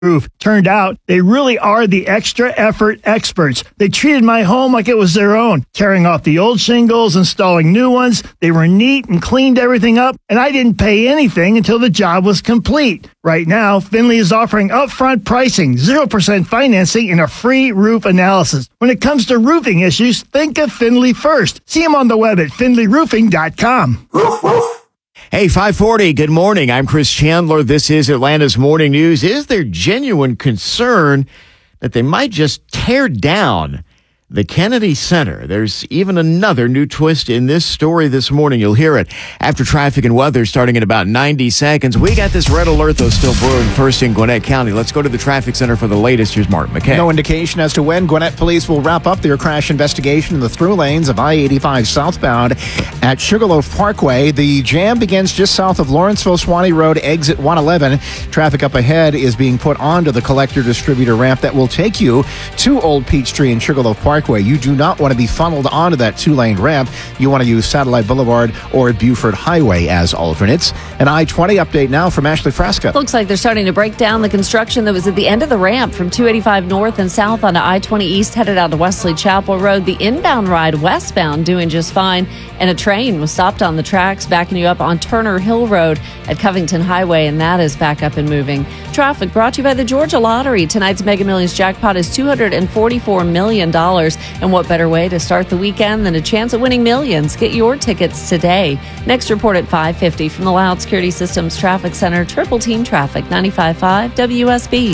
roof. Turned out they really are the extra effort experts. They treated my home like it was their own, tearing off the old shingles, installing new ones. They were neat and cleaned everything up, and I didn't pay anything until the job was complete. Right now, Finley is offering upfront pricing, 0% financing, and a free roof analysis. When it comes to roofing issues, think of Finley first. See them on the web at finleyroofing.com. Hey, 540, good morning. I'm Chris Chandler. This is Atlanta's Morning News. Is there genuine concern that they might just tear down the Kennedy Center? There's even another new twist in this story this morning. You'll hear it after traffic and weather starting in about 90 seconds. We got this red alert, though, still brewing first in Gwinnett County. Let's go to the traffic center for the latest. Here's Mark McKay. No indication as to when Gwinnett police will wrap up their crash investigation in the through lanes of I-85 southbound at Sugarloaf Parkway. The jam begins just south of Lawrenceville-Swanee Road, exit 111. Traffic up ahead is being put onto the collector-distributor ramp that will take you to Old Peachtree and Sugarloaf Parkway. You do not want to be funneled onto that two-lane ramp. You want to use Satellite Boulevard or Buford Highway as alternates. An I-20 update now from Ashley Frasca. Looks like they're starting to break down the construction that was at the end of the ramp from 285 north and south onto I-20 east headed out to Wesley Chapel Road. The inbound ride westbound doing just fine, and a train was stopped on the tracks backing you up on Turner Hill Road at Covington Highway, and that is back up and moving. Traffic brought to you by the Georgia Lottery. Tonight's Mega Millions jackpot is $244 million. And what better way to start the weekend than a chance at winning millions? Get your tickets today. Next report at 5:50 from the Loud Security Systems Traffic Center. Triple Team Traffic, 95.5 WSB.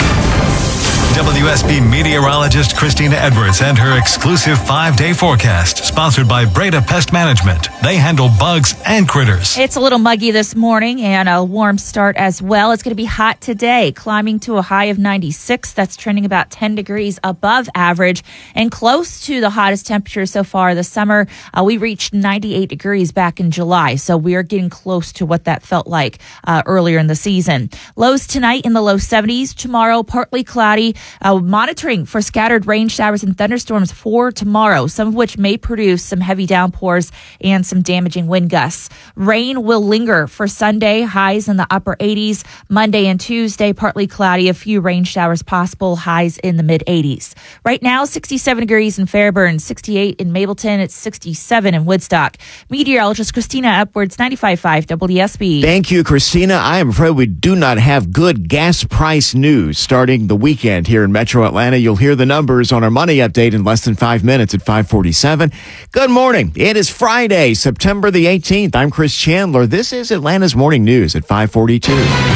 WSB meteorologist Christina Edwards and her exclusive 5-day forecast, sponsored by Breda Pest Management. They handle bugs and critters. It's a little muggy this morning and a warm start as well. It's going to be hot today, climbing to a high of 96. That's trending about 10 degrees above average and close to the hottest temperature so far this summer. We reached 98 degrees back in July, so we are getting close to what that felt like earlier in the season. Lows tonight in the low 70s. Tomorrow, partly cloudy. Monitoring for scattered rain showers and thunderstorms for tomorrow, some of which may produce some heavy downpours and some damaging wind gusts. Rain will linger for Sunday, highs in the upper 80s. Monday and Tuesday, partly cloudy, a few rain showers possible, highs in the mid 80s. Right now, 67 degrees in Fairburn, 68 in Mableton, it's 67 in Woodstock. Meteorologist Christina Edwards, 95.5 WSB. Thank you, Christina. I am afraid we do not have good gas price news starting the weekend here in Metro Atlanta. You'll hear the numbers on our money update in less than 5 minutes at 5:47. Good morning. It is Friday, September the 18th. I'm Chris Chandler. This is Atlanta's Morning News at 5:42.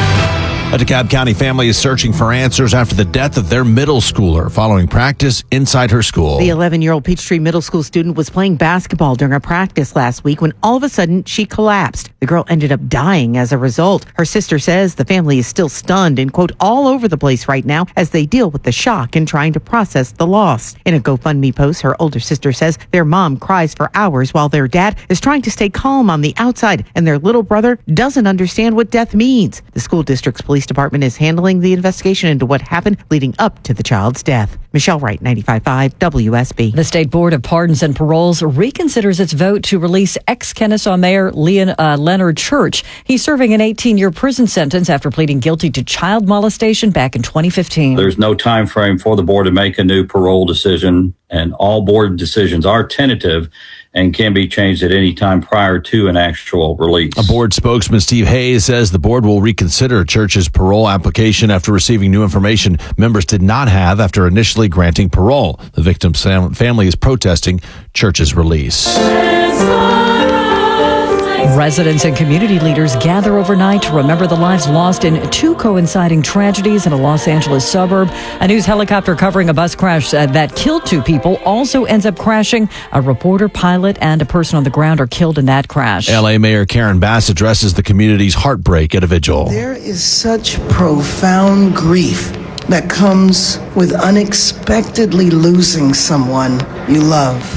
A DeKalb County family is searching for answers after the death of their middle schooler following practice inside her school. The 11-year-old Peachtree Middle School student was playing basketball during a practice last week when all of a sudden she collapsed. The girl ended up dying as a result. Her sister says the family is still stunned and, quote, all over the place right now as they deal with the shock and trying to process the loss. In a GoFundMe post, her older sister says their mom cries for hours while their dad is trying to stay calm on the outside and their little brother doesn't understand what death means. The school district's police department is handling the investigation into what happened leading up to the child's death. Michelle Wright, 95.5 WSB. The State Board of Pardons and Paroles reconsiders its vote to release ex-Kennesaw Mayor Leonard Church. He's serving an 18-year prison sentence after pleading guilty to child molestation back in 2015. There's no time frame for the board to make a new parole decision, and all board decisions are tentative and can be changed at any time prior to an actual release. A board spokesman, Steve Hayes, says the board will reconsider Church's parole application after receiving new information members did not have after initially granting parole. The victim's family is protesting Church's release. Residents and community leaders gather overnight to remember the lives lost in two coinciding tragedies in a Los Angeles suburb. A news helicopter covering a bus crash that killed two people also ends up crashing. A reporter, pilot, and a person on the ground are killed in that crash. L.A. Mayor Karen Bass addresses the community's heartbreak at a vigil. There is such profound grief that comes with unexpectedly losing someone you love.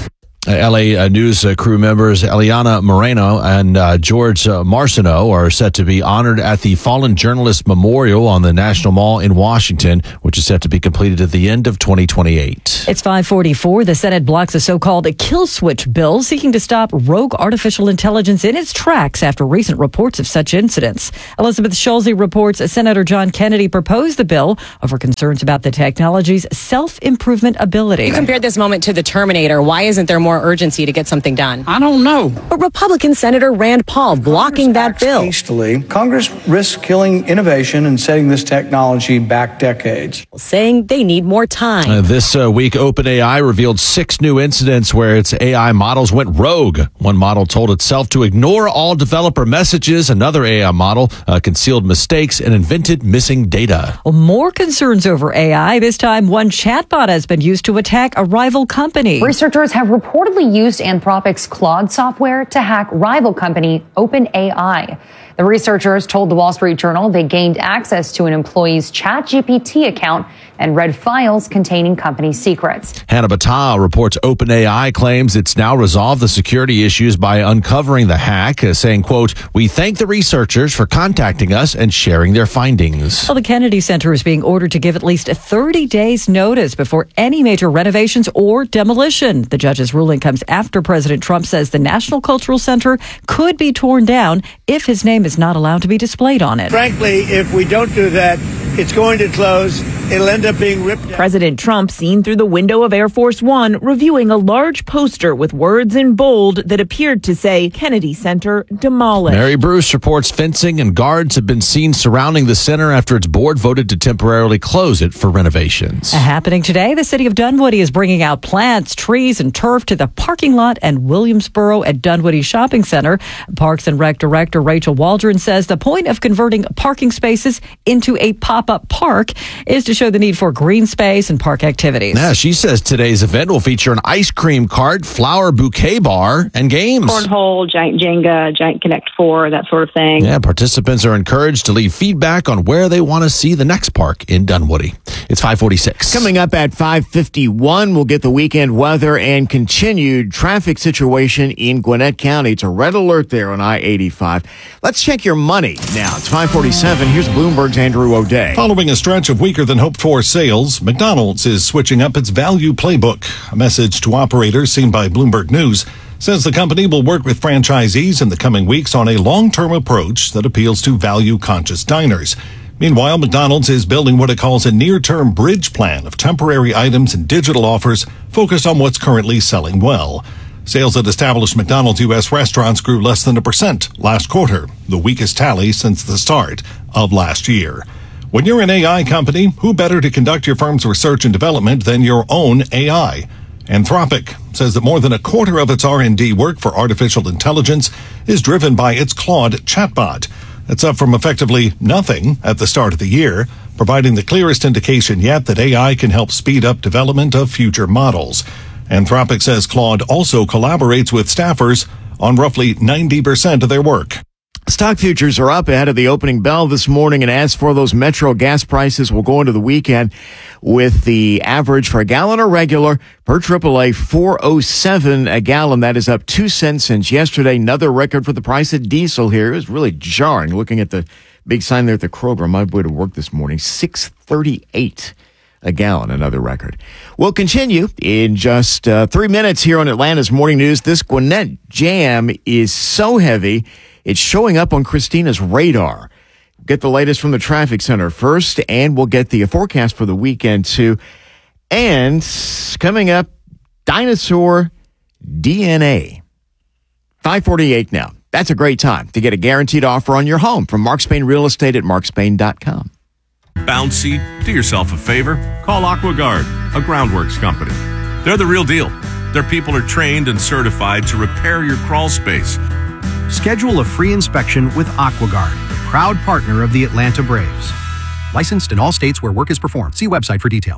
LA News crew members Eliana Moreno and George Marciano are set to be honored at the Fallen Journalist Memorial on the National Mall in Washington, which is set to be completed at the end of 2028. It's 5:44. The Senate blocks a so-called kill switch bill seeking to stop rogue artificial intelligence in its tracks after recent reports of such incidents. Elizabeth Schulze reports Senator John Kennedy proposed the bill over concerns about the technology's self-improvement ability. You compared this moment to the Terminator. Why isn't there more urgency to get something done? I don't know. But Republican Senator Rand Paul blocking that bill. Hastily, Congress risks killing innovation and setting this technology back decades. Saying they need more time. This week, OpenAI revealed 6 new incidents where its AI models went rogue. One model told itself to ignore all developer messages. Another AI model concealed mistakes and invented missing data. Well, more concerns over AI. This time, one chatbot has been used to attack a rival company. Researchers have reportedly used Anthropic's Claude software to hack rival company OpenAI. The researchers told the Wall Street Journal they gained access to an employee's ChatGPT account and read files containing company secrets. Hannah Battah reports OpenAI claims it's now resolved the security issues by uncovering the hack, saying, quote, "We thank the researchers for contacting us and sharing their findings." Well, the Kennedy Center is being ordered to give at least 30 days notice before any major renovations or demolition. The judge's ruling comes after President Trump says the National Cultural Center could be torn down if his name is not allowed to be displayed on it. Frankly, if we don't do that, it's going to close. It'll end up being ripped down. President Trump seen through the window of Air Force One reviewing a large poster with words in bold that appeared to say Kennedy Center demolished. Mary Bruce reports fencing and guards have been seen surrounding the center after its board voted to temporarily close it for renovations. Happening today, the city of Dunwoody is bringing out plants, trees, and turf to the parking lot at Williamsboro at Dunwoody Shopping Center. Parks and Rec Director Rachel Waldron says the point of converting parking spaces into a pop-up park is to show the need for green space and park activities. Yeah, she says today's event will feature an ice cream cart, flower bouquet bar, and games. Cornhole, giant Jenga, giant Connect 4, that sort of thing. Yeah, participants are encouraged to leave feedback on where they want to see the next park in Dunwoody. It's 5:46. Coming up at 5:51, we'll get the weekend weather and continued traffic situation in Gwinnett County. It's a red alert there on I-85. Let's check your money now. It's 5:47. Here's Bloomberg's Andrew O'Day. Following a stretch of weaker than hoped for sales, McDonald's is switching up its value playbook. A message to operators seen by Bloomberg News says the company will work with franchisees in the coming weeks on a long-term approach that appeals to value-conscious diners. Meanwhile, McDonald's is building what it calls a near-term bridge plan of temporary items and digital offers focused on what's currently selling well. Sales at established McDonald's U.S. restaurants grew less than 1% last quarter, the weakest tally since the start of last year. When you're an AI company, who better to conduct your firm's research and development than your own AI? Anthropic says that more than a quarter of its R&D work for artificial intelligence is driven by its Claude chatbot. That's up from effectively nothing at the start of the year, providing the clearest indication yet that AI can help speed up development of future models. Anthropic says Claude also collaborates with staffers on roughly 90% of their work. Stock futures are up ahead of the opening bell this morning, and as for those Metro gas prices, we'll go into the weekend with the average for a gallon of regular per AAA $4.07 a gallon. That is up 2 cents since yesterday. Another record for the price of diesel here. It was really jarring looking at the big sign there at the Kroger on my way to work this morning. $6.38 a gallon, another record. We'll continue in just 3 minutes here on Atlanta's Morning News. This Gwinnett jam is so heavy, it's showing up on Christina's radar. Get the latest from the traffic center first, and we'll get the forecast for the weekend too. And coming up, dinosaur DNA. 5:48 now. That's a great time to get a guaranteed offer on your home from Mark Spain Real Estate at markspain.com. Bouncy, do yourself a favor. Call AquaGuard, a groundworks company. They're the real deal. Their people are trained and certified to repair your crawl space. Schedule a free inspection with AquaGuard, proud partner of the Atlanta Braves. Licensed in all states where work is performed. See website for detail.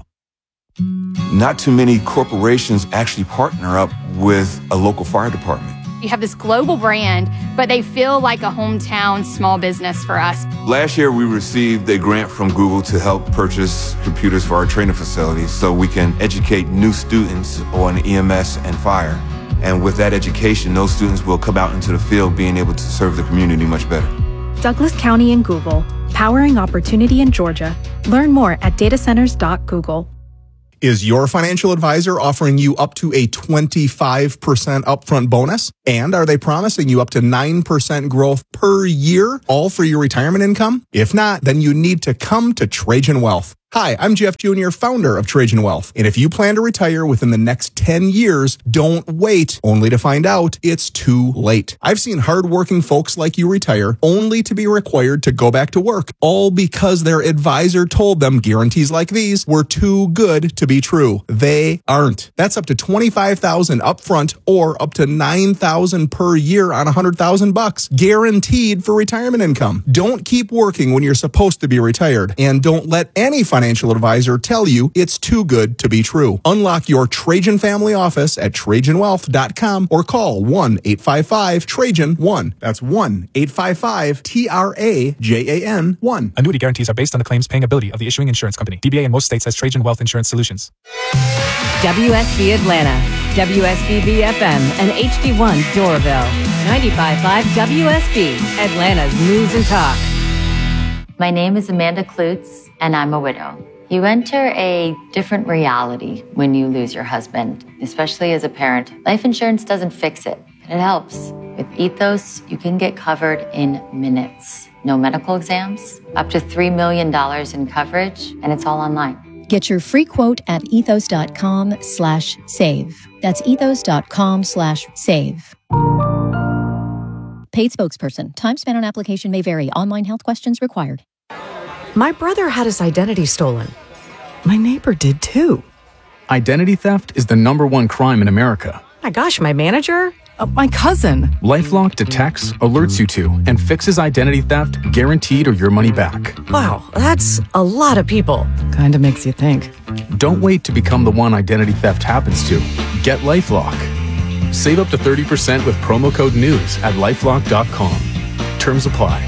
Not too many corporations actually partner up with a local fire department. You have this global brand, but they feel like a hometown small business for us. Last year, we received a grant from Google to help purchase computers for our training facilities so we can educate new students on EMS and fire. And with that education, those students will come out into the field being able to serve the community much better. Douglas County and Google, powering opportunity in Georgia. Learn more at datacenters.google. Is your financial advisor offering you up to a 25% upfront bonus? And are they promising you up to 9% growth per year, all for your retirement income? If not, then you need to come to Trajan Wealth. Hi, I'm Jeff Jr., founder of Trajan Wealth. And if you plan to retire within the next 10 years, don't wait only to find out it's too late. I've seen hardworking folks like you retire only to be required to go back to work, all because their advisor told them guarantees like these were too good to be true. They aren't. That's up to $25,000 upfront or up to $9,000 per year on $100,000, guaranteed for retirement income. Don't keep working when you're supposed to be retired, and don't let any financial advisor tell you it's too good to be true. Unlock your Trajan family office at TrajanWealth.com or call 1-855-TRAJAN-1. That's 1-855-TRAJAN-1. Annuity guarantees are based on the claims paying ability of the issuing insurance company. DBA in most states has Trajan Wealth Insurance Solutions. WSB Atlanta, WSB BFM, and HD1 Doraville. 95.5 WSB, Atlanta's News and Talk. My name is Amanda Klutz, and I'm a widow. You enter a different reality when you lose your husband, especially as a parent. Life insurance doesn't fix it, but it helps. With Ethos, you can get covered in minutes. No medical exams, up to $3 million in coverage, and it's all online. Get your free quote at ethos.com/save. That's ethos.com/save. Paid spokesperson. Time spent on application may vary. Online health questions required. My brother had his identity stolen. My neighbor did too. Identity theft is the #1 crime in America. My gosh, my manager? My cousin. LifeLock detects, alerts you to, and fixes identity theft, guaranteed or your money back. Wow, that's a lot of people. Kinda makes you think. Don't wait to become the one identity theft happens to. Get LifeLock. Save up to 30% with promo code NEWS at LifeLock.com. Terms apply.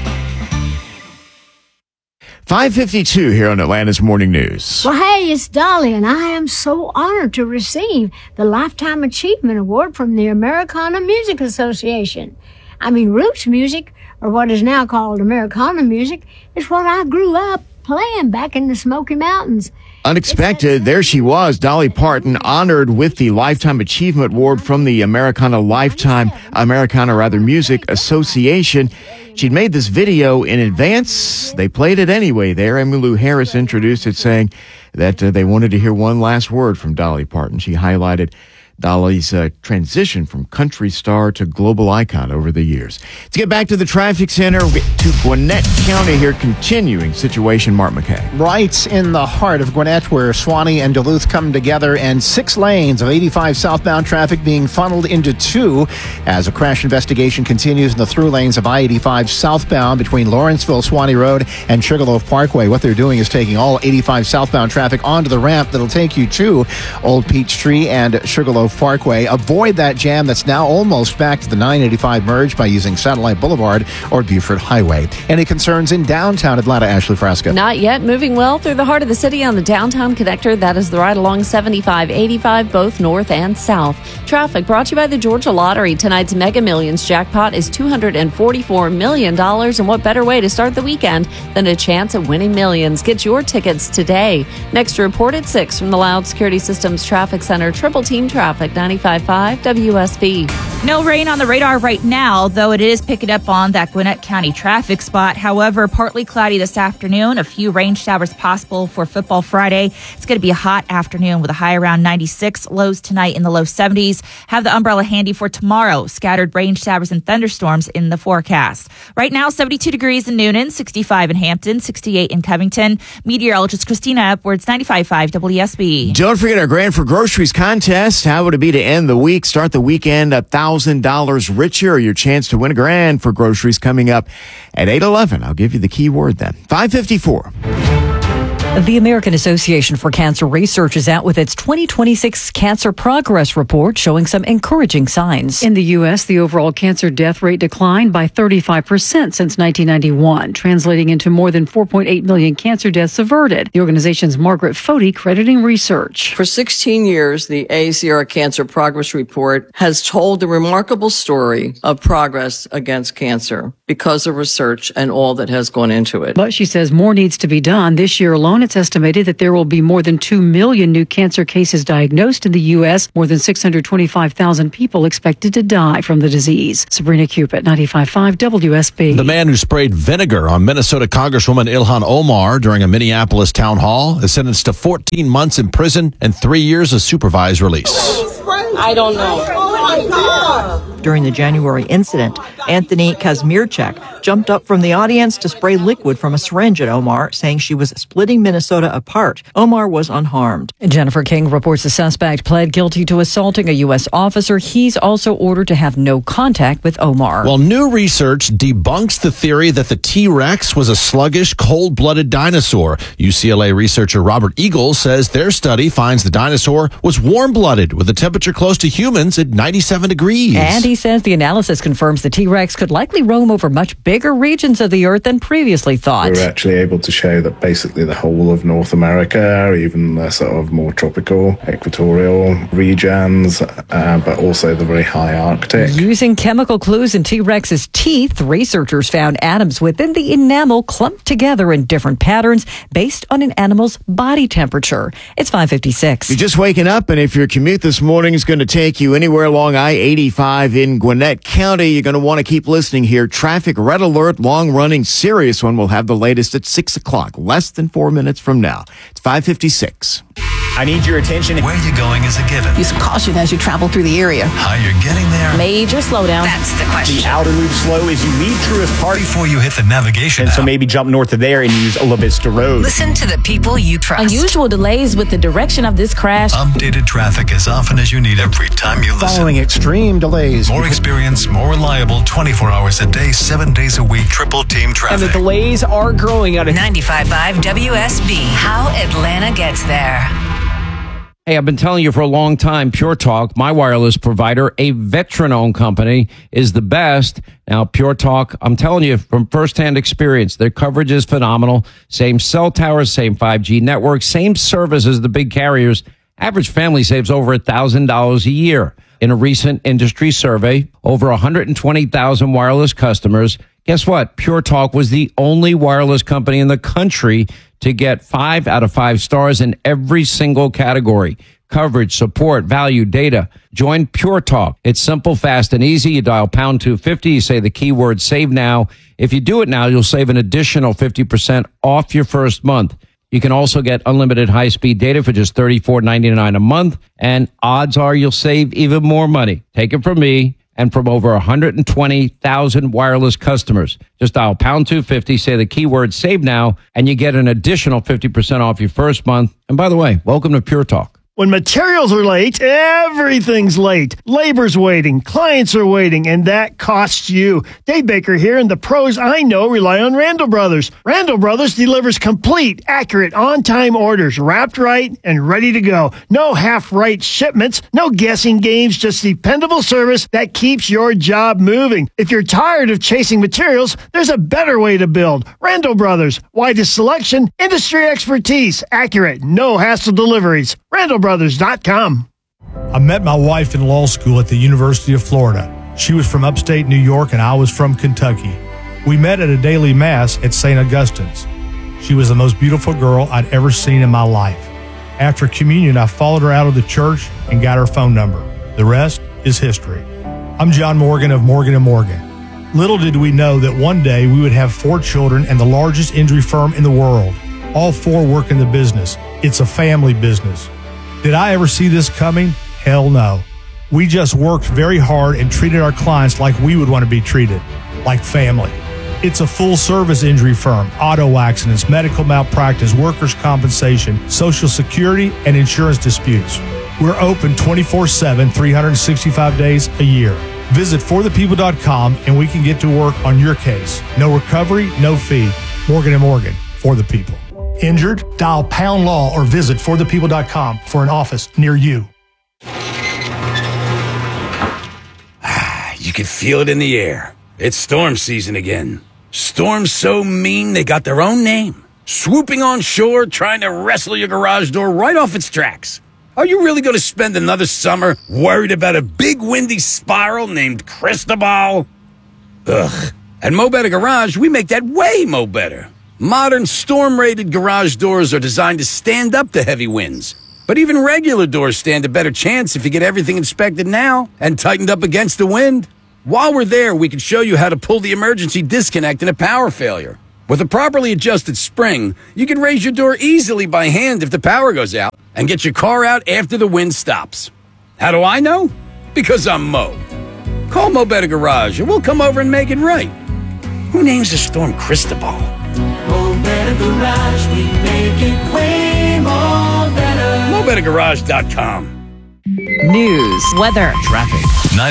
5:52 here on Atlanta's Morning News. Well, hey, it's Dolly, and I am so honored to receive the Lifetime Achievement Award from the Americana Music Association. I mean, roots music, or what is now called Americana music, is what I grew up playing back in the Smoky Mountains. Unexpected, there she was, Dolly Parton, honored with the Lifetime Achievement Award from the Americana Music Association. She'd made this video in advance. They played it anyway there. Emmylou Harris introduced it, saying that they wanted to hear one lase word from Dolly Parton. She highlighted Dolly's transition from country star to global icon over the years. Let's get back to the traffic center, to Gwinnett County here, continuing situation. Mark McKay. Right in the heart of Gwinnett, where Suwannee and Duluth come together, and 6 lanes of 85 southbound traffic being funneled into 2 as a crash investigation continues in the through lanes of I-85 southbound between Lawrenceville, Suwannee Road, and Sugarloaf Parkway. What they're doing is taking all 85 southbound traffic onto the ramp that'll take you to Old Peachtree and Sugarloaf Parkway. Avoid that jam that's now almost back to the 985 merge by using Satellite Boulevard or Buford Highway. Any concerns in downtown Atlanta, Ashley Frasca? Not yet. Moving well through the heart of the city on the downtown connector. That is the ride along 75-85, both north and south. Traffic brought to you by the Georgia Lottery. Tonight's Mega Millions jackpot is $244 million. And what better way to start the weekend than a chance at winning millions? Get your tickets today. Next report at 6 from the Loud Security Systems Traffic Center. Triple Team Traffic. 95.5 WSB. No rain on the radar right now, though it is picking up on that Gwinnett County traffic spot. However, partly cloudy this afternoon. A few rain showers possible for Football Friday. It's going to be a hot afternoon with a high around 96. Lows tonight in the low 70s. Have the umbrella handy for tomorrow. Scattered rain showers and thunderstorms in the forecast. Right now, 72 degrees in Noonan, 65 in Hampton, 68 in Covington. Meteorologist Christina Edwards, 95.5 WSB. Don't forget our Grand for Groceries contest. How would it be to end the week, start the weekend $1,000 richer? Your chance to win a grand for groceries coming up at 8:11. I'll give you the key word then. 5:54. The American Association for Cancer Research is out with its 2026 Cancer Progress Report showing some encouraging signs. In the U.S., the overall cancer death rate declined by 35% since 1991, translating into more than 4.8 million cancer deaths averted. The organization's Margaret Foti crediting research. For 16 years, the AACR Cancer Progress Report has told the remarkable story of progress against cancer because of research and all that has gone into it. But she says more needs to be done. This year alone, it's estimated that there will be more than 2 million new cancer cases diagnosed in the U.S., more than 625,000 people expected to die from the disease. Sabrina Cupid, 95.5 WSB. The man who sprayed vinegar on Minnesota Congresswoman Ilhan Omar during a Minneapolis town hall is sentenced to 14 months in prison and 3 years of supervised release. I don't know. Oh my God. During the January incident, Anthony Kazmierczak jumped up from the audience to spray liquid from a syringe at Omar, saying she was splitting Minnesota apart. Omar was unharmed. Jennifer King reports the suspect pled guilty to assaulting a U.S. officer. He's also ordered to have no contact with Omar. Well, new research debunks the theory that the T-Rex was a sluggish, cold-blooded dinosaur. UCLA researcher Robert Eagles says their study finds the dinosaur was warm-blooded with a temperature close to humans at 97 degrees. And he says the analysis confirms the T-Rex could likely roam over much bigger regions of the Earth than previously thought. We were actually able to show that basically the whole of North America, even the sort of more tropical, equatorial regions, but also the very high Arctic. Using chemical clues in T-Rex's teeth, researchers found atoms within the enamel clumped together in different patterns based on an animal's body temperature. It's 5:56. You're just waking up, and if your commute this morning is going to take you anywhere along I-85 in Gwinnett County, you're going to want to keep listening here. Traffic red alert, long-running, serious one. We'll have the latest at 6 o'clock, less than 4 minutes from now. It's 5:56. I need your attention. Where you're going is a given. Use caution as you travel through the area. How you're getting there. Major slowdown. That's the question. The outer loop slow as you leave Truist Park. Before you hit the navigation And so maybe jump north of there and use La Vista Road. Listen to the people you trust. Unusual delays with the direction of this crash. Updated traffic as often as you need every time you listen. Following extreme delays. More experience, more reliable, 24 hours a day, 7 days a week, triple team traffic. And the delays are growing out of 95.5 WSB. How Atlanta gets there. Hey, I've been telling you for a long time, Pure Talk, my wireless provider, a veteran-owned company, is the best. Now, Pure Talk, I'm telling you from firsthand experience, their coverage is phenomenal. Same cell towers, same 5G network, same service as the big carriers. Average family saves over $1,000 a year. In a recent industry survey, over 120,000 wireless customers. Guess what? Pure Talk was the only wireless company in the country to get 5 out of 5 stars in every single category. Coverage, support, value, data. Join Pure Talk. It's simple, fast, and easy. You dial pound 250. You say the keyword save now. If you do it now, you'll save an additional 50% off your first month. You can also get unlimited high-speed data for just $34.99 a month. And odds are you'll save even more money. Take it from me and from over 120,000 wireless customers. Just dial pound 250, say the keyword save now, and you get an additional 50% off your first month. And by the way, welcome to Pure Talk. When materials are late, everything's late. Labor's waiting, clients are waiting, and that costs you. Dave Baker here, and the pros I know rely on Randall Brothers. Randall Brothers delivers complete, accurate, on-time orders, wrapped right and ready to go. No half-right shipments, no guessing games, just dependable service that keeps your job moving. If you're tired of chasing materials, there's a better way to build. Randall Brothers, widest selection, industry expertise, accurate, no hassle deliveries. RandallBrothers.com. I met my wife in law school at the University of Florida. She was from upstate New York and I was from Kentucky. We met at a daily mass at St. Augustine's. She was the most beautiful girl I'd ever seen in my life. After communion, I followed her out of the church and got her phone number. The rest is history. I'm John Morgan of Morgan & Morgan. Little did we know that one day we would have 4 children and the largest injury firm in the world. All 4 work in the business. It's a family business. Did I ever see this coming? Hell no. We just worked very hard and treated our clients like we would want to be treated, like family. It's a full-service injury firm, auto accidents, medical malpractice, workers' compensation, Social Security, and insurance disputes. We're open 24/7, 365 days a year. Visit forthepeople.com and we can get to work on your case. No recovery, no fee. Morgan & Morgan, for the people. Injured? Dial Pound Law or visit forthepeople.com for an office near you. You can feel it in the air. It's storm season again. Storms so mean they got their own name. Swooping on shore, trying to wrestle your garage door right off its tracks. Are you really going to spend another summer worried about a big windy spiral named Cristobal? Ugh. At Mo Better Garage, we make that way mo better. Modern storm-rated garage doors are designed to stand up to heavy winds. But even regular doors stand a better chance if you get everything inspected now and tightened up against the wind. While we're there, we can show you how to pull the emergency disconnect in a power failure. With a properly adjusted spring, you can raise your door easily by hand if the power goes out and get your car out after the wind stops. How do I know? Because I'm Mo. Call Mo Better Garage and we'll come over and make it right. Who names a storm Cristobal? Mo Better Garage, we make it way more better. MoBetterGarage.com. News, weather, traffic.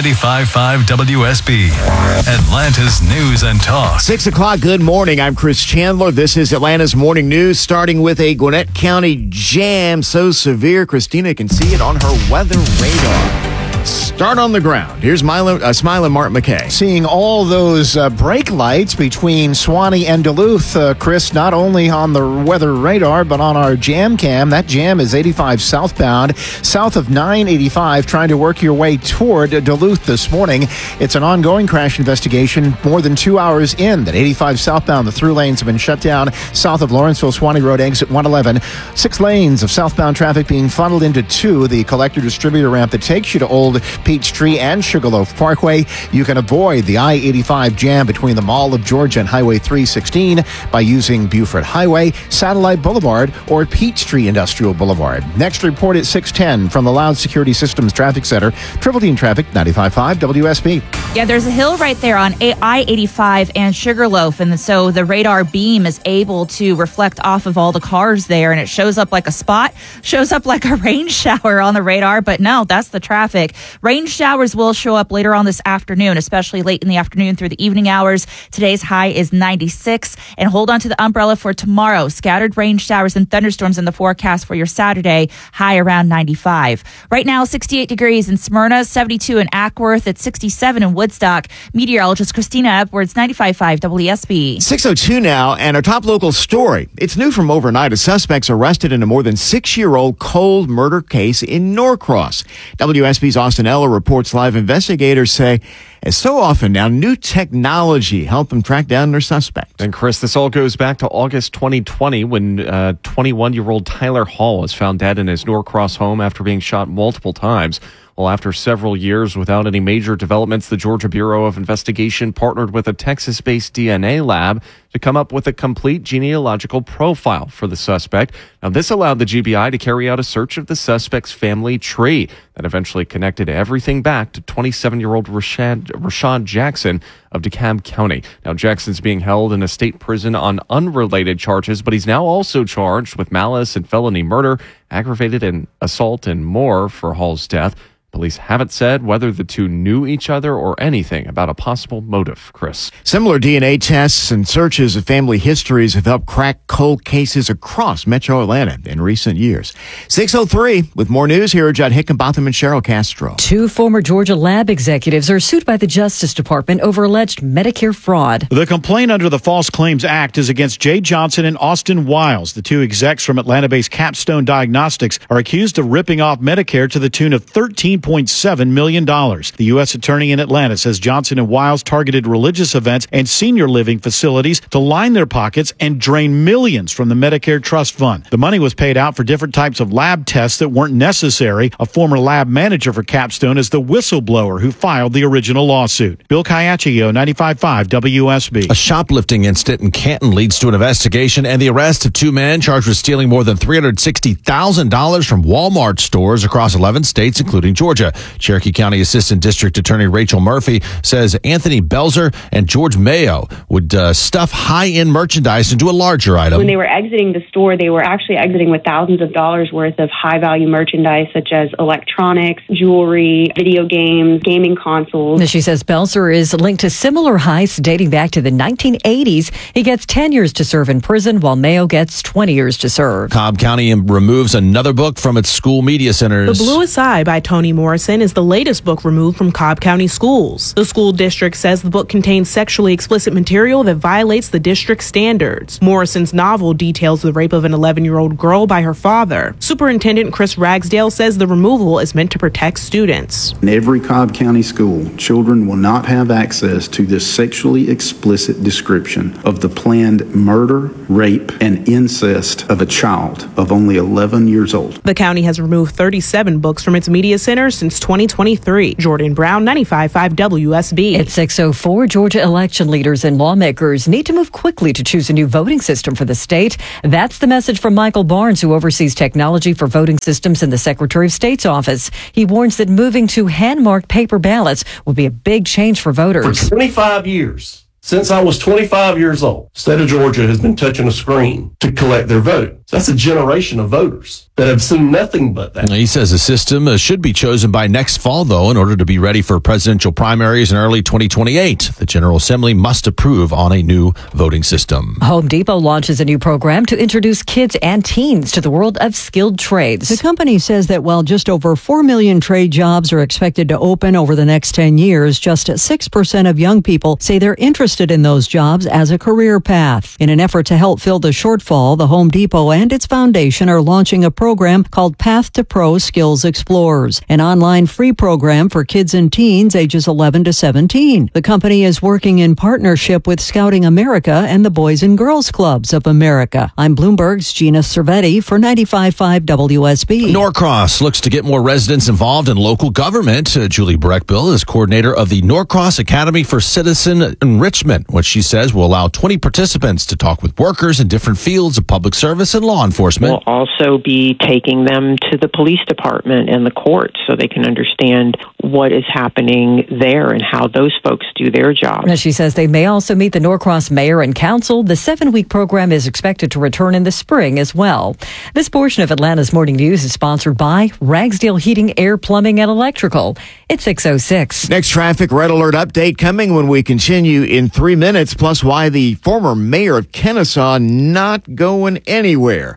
95.5 WSB, Atlanta's news and talk. 6 o'clock, good morning. I'm Chris Chandler. This is Atlanta's morning news, starting with a Gwinnett County jam so severe, Christina can see it on her weather radar. Start on the ground. Here's smiling Mark McKay. Seeing all those brake lights between Suwannee and Duluth, Chris, not only on the weather radar, but on our jam cam. That jam is 85 southbound, south of 985, trying to work your way toward Duluth this morning. It's an ongoing crash investigation more than 2 hours in. That 85 southbound, the through lanes have been shut down south of Lawrenceville Suwannee Road, exit 111. 6 lanes of southbound traffic being funneled into 2. The collector-distributor ramp that takes you to Old Peachtree and Sugarloaf Parkway. You can avoid the I-85 jam between the Mall of Georgia and Highway 316 by using Buford Highway, Satellite Boulevard, or Peachtree Industrial Boulevard. Next report at 6:10 from the Loud Security Systems Traffic Center. Triple Team Traffic, 95.5 WSB. Yeah, there's a hill right there on I-85 and Sugarloaf, and so the radar beam is able to reflect off of all the cars there, and it shows up like a spot, shows up like a rain shower on the radar, but no, that's the traffic. Rain showers will show up later on this afternoon, especially late in the afternoon through the evening hours. Today's high is 96, and hold on to the umbrella for tomorrow. Scattered rain showers and thunderstorms in the forecast for your Saturday, high around 95. Right now, 68 degrees in Smyrna, 72 in Ackworth, at 67 in Woodstock. Meteorologist Christina Edwards, 95.5 WSB. 6:02 now, and our top local story. It's new from overnight. A suspect's arrested in a more than 6-year-old cold murder case in Norcross. WSB's Austin Ella reports live investigators say, as so often now, new technology helped them track down their suspect. And Chris, this all goes back to August 2020 when 21-year-old Tyler Hall was found dead in his Norcross home after being shot multiple times. Well, after several years without any major developments, the Georgia Bureau of Investigation partnered with a Texas-based DNA lab to come up with a complete genealogical profile for the suspect. Now, this allowed the GBI to carry out a search of the suspect's family tree that eventually connected everything back to 27-year-old Rashad Jackson of DeKalb County. Now, Jackson's being held in a state prison on unrelated charges, but he's now also charged with malice and felony murder, aggravated and assault, and more for Hall's death. Police haven't said whether the two knew each other or anything about a possible motive, Chris. Similar DNA tests and searches of family histories have helped crack cold cases across Metro Atlanta in recent years. 6:03 with more news. Here are Judd Hickenbotham and Cheryl Castro. 2 former Georgia lab executives are sued by the Justice Department over alleged Medicare fraud. The complaint under the False Claims Act is against Jay Johnson and Austin Wiles. The 2 execs from Atlanta-based Capstone Diagnostics are accused of ripping off Medicare to the tune of $13.7 million. The U.S. Attorney in Atlanta says Johnson and Wiles targeted religious events and senior living facilities to line their pockets and drain millions from the Medicare Trust Fund. The money was paid out for different types of lab tests that weren't necessary. A former lab manager for Capstone is the whistleblower who filed the original lawsuit. Bill Caiaccio, 95.5 WSB. A shoplifting incident in Canton leads to an investigation and the arrest of 2 men charged with stealing more than $360,000 from Walmart stores across 11 states, including Georgia. Georgia. Cherokee County Assistant District Attorney Rachel Murphy says Anthony Belzer and George Mayo would stuff high-end merchandise into a larger item. When they were exiting the store, they were actually exiting with thousands of dollars worth of high-value merchandise, such as electronics, jewelry, video games, gaming consoles. She says Belzer is linked to similar heists dating back to the 1980s. He gets 10 years to serve in prison, while Mayo gets 20 years to serve. Cobb County removes another book from its school media centers. The Bluest Eye by Toni Morrison is the latest book removed from Cobb County schools. The school district says the book contains sexually explicit material that violates the district's standards. Morrison's novel details the rape of an 11-year-old girl by her father. Superintendent Chris Ragsdale says the removal is meant to protect students. In every Cobb County school, children will not have access to this sexually explicit description of the planned murder, rape, and incest of a child of only 11 years old. The county has removed 37 books from its media center since 2023. Jordan Brown, 95.5 WSB. At 6:04, Georgia election leaders and lawmakers need to move quickly to choose a new voting system for the state. That's the message from Michael Barnes, who oversees technology for voting systems in the Secretary of State's office. He warns that moving to hand-marked paper ballots will be a big change for voters. For 25 years, since I was 25 years old, the state of Georgia has been touching a screen to collect their vote. That's a generation of voters that have seen nothing but that. He says the system should be chosen by next fall, though, in order to be ready for presidential primaries in early 2028. The General Assembly must approve on a new voting system. Home Depot launches a new program to introduce kids and teens to the world of skilled trades. The company says that while just over 4 million trade jobs are expected to open over the next 10 years, just 6% of young people say they're interested in those jobs as a career path. In an effort to help fill the shortfall, the Home Depot and its foundation are launching a program called Path to Pro Skills Explorers, an online free program for kids and teens ages 11 to 17. The company is working in partnership with Scouting America and the Boys and Girls Clubs of America. I'm Bloomberg's Gina Cervetti for 95.5 WSB. Norcross looks to get more residents involved in local government. Julie Breckbill is coordinator of the Norcross Academy for Citizen Enrichment, which she says will allow 20 participants to talk with workers in different fields of public service and law enforcement. We'll also be taking them to the police department and the courts so they can understand what is happening there and how those folks do their job. As she says, they may also meet the Norcross mayor and council. The 7-week program is expected to return in the spring as well. This portion of Atlanta's Morning News is sponsored by Ragsdale Heating, Air, Plumbing, and Electrical. It's 6:06. Next traffic red alert update coming when we continue in 3 minutes, plus why the former mayor of Kennesaw not going anywhere,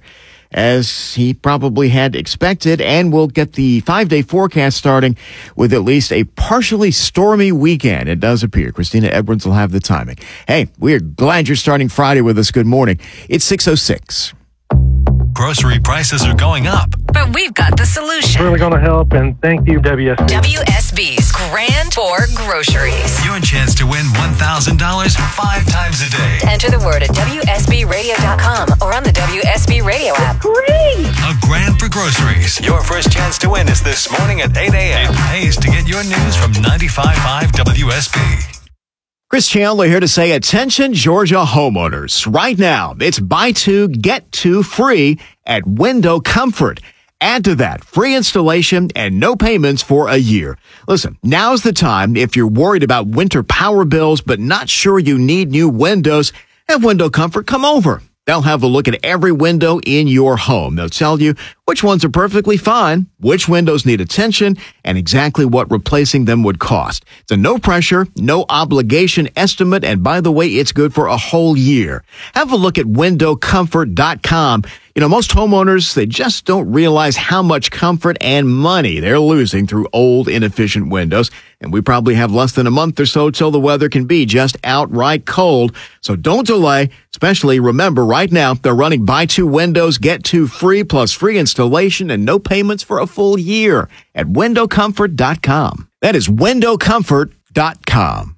as he probably had expected, and we'll get the 5-day forecast starting with at least a partially stormy weekend. It does appear. Christina Edwards will have the timing. Hey, we're glad you're starting Friday with us. Good morning. It's 6:06. Grocery prices are going up. But we've got the solution. Really going to help, and thank you, WSB. WSB's Grand for Groceries. Your chance to win $1,000 5 times a day. Enter the word at WSBradio.com or on the WSB Radio app. Great! A grand for groceries. Your first chance to win is this morning at 8 a.m. It pays to get your news from 95.5 WSB. Chris Chandler here to say, attention Georgia homeowners. Right now, it's buy 2, get 2 free at Window Comfort. Add to that, free installation and no payments for a year. Listen, now's the time if you're worried about winter power bills but not sure you need new windows, have Window Comfort come over. They'll have a look at every window in your home. They'll tell you which ones are perfectly fine, which windows need attention, and exactly what replacing them would cost. It's a no pressure, no obligation estimate, and by the way, it's good for a whole year. Have a look at windowcomfort.com. You know, most homeowners, they just don't realize how much comfort and money they're losing through old, inefficient windows. And we probably have less than a month or so till the weather can be just outright cold. So don't delay. Especially remember, right now, they're running buy 2 windows, get 2 free, plus free installation and no payments for a full year at windowcomfort.com. That is windowcomfort.com.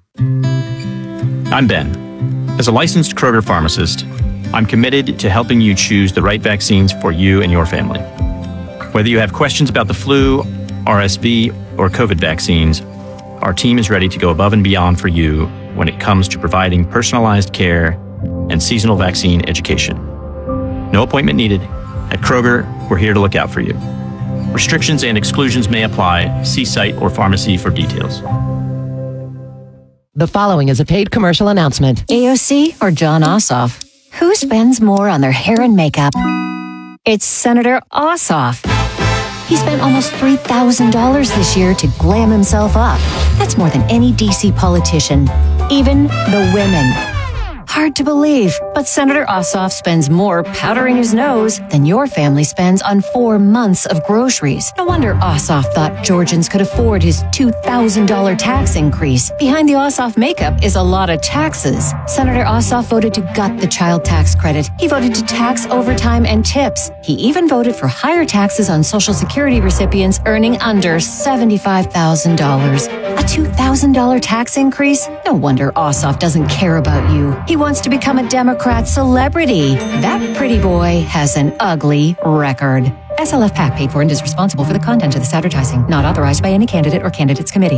I'm Ben. As a licensed Kroger pharmacist, I'm committed to helping you choose the right vaccines for you and your family. Whether you have questions about the flu, RSV, or COVID vaccines, our team is ready to go above and beyond for you when it comes to providing personalized care and seasonal vaccine education. No appointment needed. At Kroger, we're here to look out for you. Restrictions and exclusions may apply. See site or pharmacy for details. The following is a paid commercial announcement. AOC or John Ossoff? Who spends more on their hair and makeup? It's Senator Ossoff. He spent almost $3,000 this year to glam himself up. That's more than any DC politician, even the women. Hard to believe, but Senator Ossoff spends more powdering his nose than your family spends on 4 months of groceries. No wonder Ossoff thought Georgians could afford his $2,000 tax increase. Behind the Ossoff makeup is a lot of taxes. Senator Ossoff voted to gut the child tax credit. He voted to tax overtime and tips. He even voted for higher taxes on Social Security recipients earning under $75,000. A $2,000 tax increase? No wonder Ossoff doesn't care about you. He wants to become a Democrat celebrity. That pretty boy has an ugly record. SLF PAC paid for and is responsible for the content of this advertising. Not authorized by any candidate or candidates committee.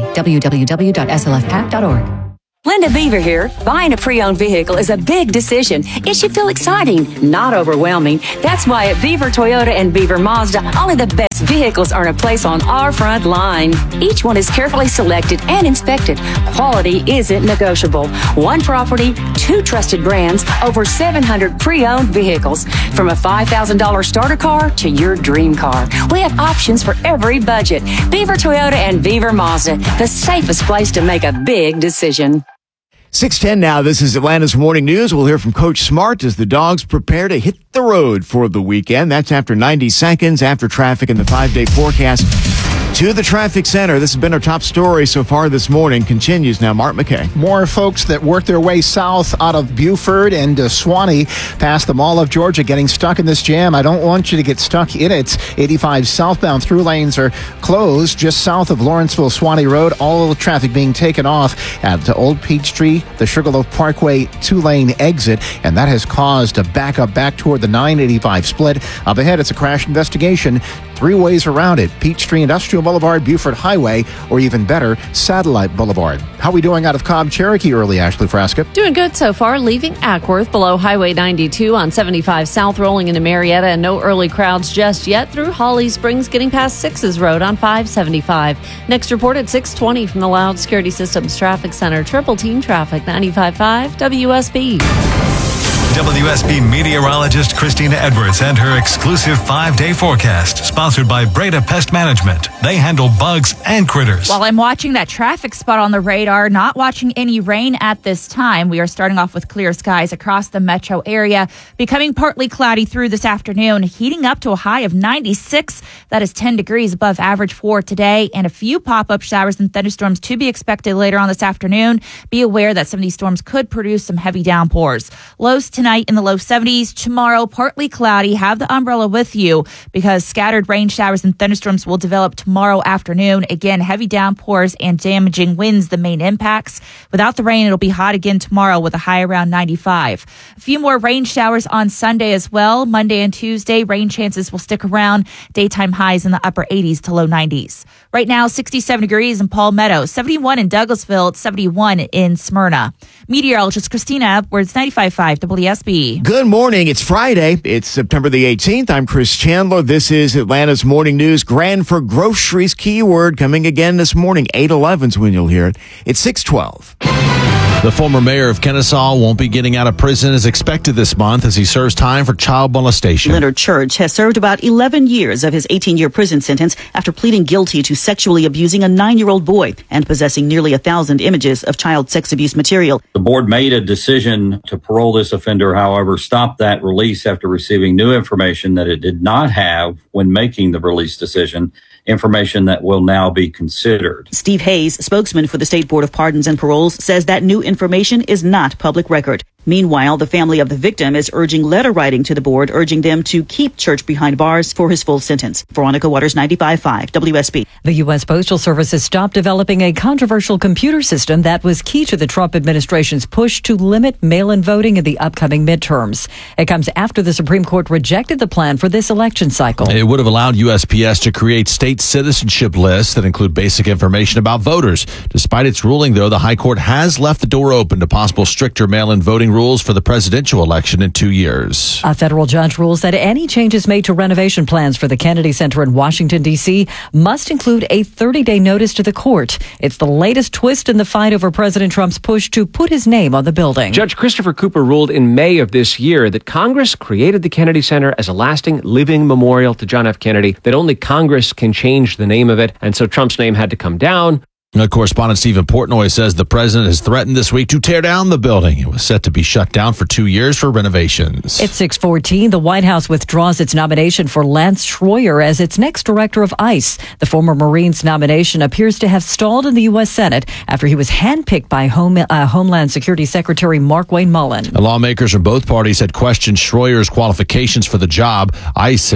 www.slfpac.org. Linda Beaver here. Buying a pre-owned vehicle is a big decision. It should feel exciting, not overwhelming. That's why at Beaver Toyota and Beaver Mazda, only the best vehicles earn a place on our front line. Each one is carefully selected and inspected. Quality isn't negotiable. One property, 2 trusted brands, over 700 pre-owned vehicles. From a $5,000 starter car to your dream car. We have options for every budget. Beaver Toyota and Beaver Mazda, the safest place to make a big decision. 6:10 now. This is Atlanta's Morning News. We'll hear from Coach Smart as the Dogs prepare to hit the road for the weekend. That's after 90 seconds after traffic in the 5-day forecast. To the traffic center. This has been our top story so far this morning. Continues now. Mark McKay. More folks that work their way south out of Buford and Suwanee past the Mall of Georgia getting stuck in this jam. I don't want you to get stuck in it. 85 southbound through lanes are closed just south of Lawrenceville Suwanee Road. All the traffic being taken off at the Old Peachtree, the Sugarloaf Parkway 2-lane exit, and that has caused a backup back toward the 985 split. Up ahead, it's a crash investigation. 3 ways around it: Peachtree Industrial Boulevard, Buford Highway, or even better, Satellite Boulevard. How are we doing out of Cobb Cherokee early, Ashley Frasca? Doing good so far, leaving Ackworth below Highway 92 on 75 South, rolling into Marietta, and no early crowds just yet through Holly Springs, getting past 6's Road on 575. Next report at 6:20 from the Loud Security Systems Traffic Center. Triple Team Traffic, 95.5 WSB. WSB meteorologist Christina Edwards and her exclusive 5-day forecast, sponsored by Breda Pest Management. They handle bugs and critters. While I'm watching that traffic spot on the radar, not watching any rain at this time. We are starting off with clear skies across the metro area, becoming partly cloudy through this afternoon, heating up to a high of 96. That is 10 degrees above average for today, and a few pop-up showers and thunderstorms to be expected later on this afternoon. Be aware that some of these storms could produce some heavy downpours. Lows tonight in the low 70s. Tomorrow, partly cloudy. Have the umbrella with you because scattered rain showers and thunderstorms will develop tomorrow afternoon. Again, heavy downpours and damaging winds, the main impacts. Without the rain, it'll be hot again tomorrow with a high around 95. A few more rain showers on Sunday as well. Monday and Tuesday, rain chances will stick around. Daytime highs in the upper 80s to low 90s. Right now, 67 degrees in Palmetto, 71 in Douglasville, 71 in Smyrna. Meteorologist Christina Edwards, 95.5 WSB. Good morning. It's Friday. It's September the 18th. I'm Chris Chandler. This is Atlanta's Morning News. Grand for groceries keyword coming again this morning. 8:11's when you'll hear it. It's 6:12. The former mayor of Kennesaw won't be getting out of prison as expected this month as he serves time for child molestation. Leonard Church has served about 11 years of his 18-year prison sentence after pleading guilty to sexually abusing a 9-year-old boy and possessing nearly 1,000 images of child sex abuse material. The board made a decision to parole this offender, however, stopped that release after receiving new information that it did not have when making the release decision, information that will now be considered. Steve Hayes, spokesman for the State Board of Pardons and Paroles, says that new information is not public record. Meanwhile, the family of the victim is urging letter writing to the board, urging them to keep Church behind bars for his full sentence. Veronica Waters, 95.5 WSB. The U.S. Postal Service has stopped developing a controversial computer system that was key to the Trump administration's push to limit mail-in voting in the upcoming midterms. It comes after the Supreme Court rejected the plan for this election cycle. It would have allowed USPS to create state citizenship lists that include basic information about voters. Despite its ruling, though, the High Court has left the door open to possible stricter mail-in voting rules for the presidential election in 2 years. A federal judge rules that any changes made to renovation plans for the Kennedy Center in Washington, D.C. must include a 30-day notice to the court. It's the latest twist in the fight over President Trump's push to put his name on the building. Judge Christopher Cooper ruled in May of this year that Congress created the Kennedy Center as a lasting, living memorial to John F. Kennedy, that only Congress can change the name of it, and so Trump's name had to come down. Correspondent Stephen Portnoy says the president has threatened this week to tear down the building. It was set to be shut down for 2 years for renovations. It's 6:14. The White House withdraws its nomination for Lance Schroyer as its next director of ICE. The former Marine's nomination appears to have stalled in the U.S. Senate after he was handpicked by Homeland Security Secretary Markwayne Mullin. Lawmakers from both parties had questioned Schroyer's qualifications for the job. ICE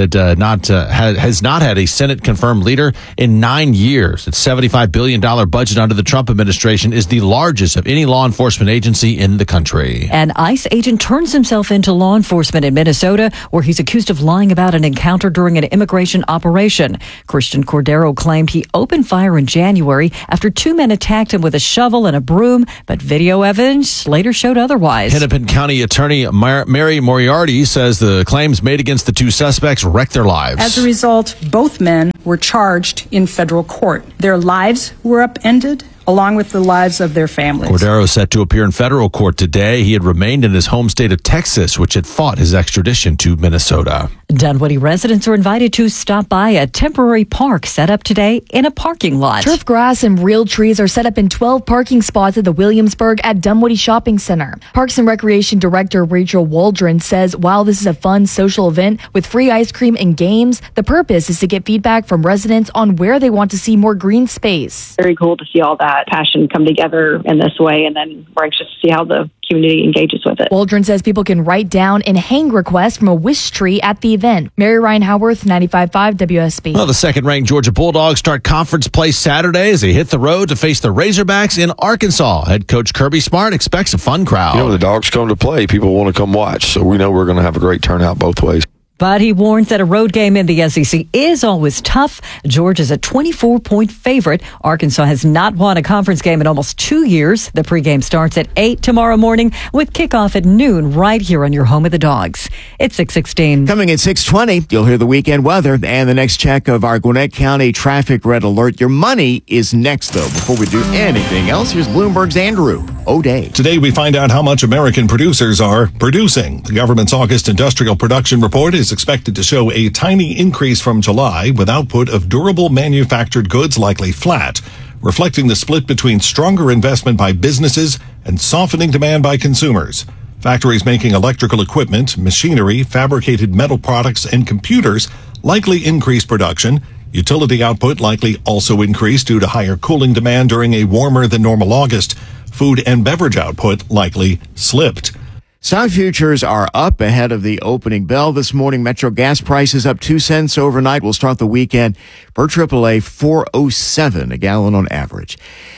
has not had a Senate-confirmed leader in 9 years. Its $75 billion budget under the Trump administration is the largest of any law enforcement agency in the country. An ICE agent turns himself into law enforcement in Minnesota, where he's accused of lying about an encounter during an immigration operation. Christian Cordero claimed he opened fire in January after 2 men attacked him with a shovel and a broom, but video evidence later showed otherwise. Hennepin County Attorney Mary Moriarty says the claims made against the two suspects wrecked their lives. As a result, both men were charged in federal court. Their lives were upended, along with the lives of their families. Cordero is set to appear in federal court today. He had remained in his home state of Texas, which had fought his extradition to Minnesota. Dunwoody residents are invited to stop by a temporary park set up today in a parking lot. Turf grass and real trees are set up in 12 parking spots at the Williamsburg at Dunwoody Shopping Center. Parks and Recreation Director Rachel Waldron says while this is a fun social event with free ice cream and games, the purpose is to get feedback from residents on where they want to see more green space. Very cool to see all that passion come together in this way, and then we're anxious to see how the community engages with it. Waldron says people can write down and hang requests from a wish tree at the event. Mary Ryan Howarth, 95.5 WSB. Well, the second-ranked Georgia Bulldogs start conference play Saturday as they hit the road to face the Razorbacks in Arkansas. Head coach Kirby Smart expects a fun crowd. You know, the Dogs come to play. People want to come watch, so we know we're going to have a great turnout both ways. But he warns that a road game in the SEC is always tough. Georgia's a 24-point favorite. Arkansas has not won a conference game in almost 2 years. The pregame starts at 8 tomorrow morning with kickoff at noon right here on your home of the Dogs. It's 6:16. Coming at 6:20, you'll hear the weekend weather and the next check of our Gwinnett County traffic red alert. Your money is next, though. Before we do anything else, here's Bloomberg's Andrew O'Day. Today we find out how much American producers are producing. The government's August industrial production report is expected to show a tiny increase from July, with output of durable manufactured goods likely flat, reflecting the split between stronger investment by businesses and softening demand by consumers. Factories making electrical equipment, machinery, fabricated metal products, and computers likely increase production. Utility output likely also increase due to higher cooling demand during a warmer than normal August. Food and beverage output likely slipped. Stock futures are up ahead of the opening bell this morning. Metro gas prices up 2 cents overnight. We'll start the weekend per AAA 4.07 a gallon on average.